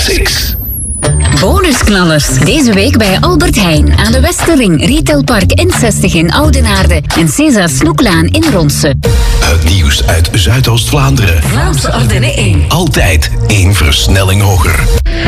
Classics. Bonusknallers. Deze week bij Albert Heijn aan de Westerring, Retailpark N60 in Oudenaarde en César Snoeklaan in Ronsen. Het nieuws uit Zuidoost-Vlaanderen. Vlaamse Ardennen 1. Altijd 1 versnelling hoger.